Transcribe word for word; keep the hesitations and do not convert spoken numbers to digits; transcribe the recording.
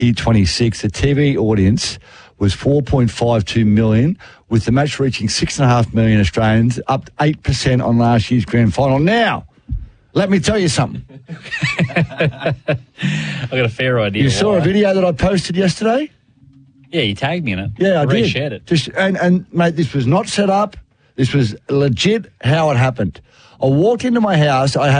year twenty-six, the T V audience was four point five two million, with the match reaching six point five million Australians, up eight percent on last year's grand final. Now, let me tell you something. I've got a fair idea. You saw why. a video that I posted yesterday? Yeah, you tagged me in it. Yeah, I did. Reshared it. Just, and, and, mate, this was not set up. This was legit how it happened. I walked into my house. I had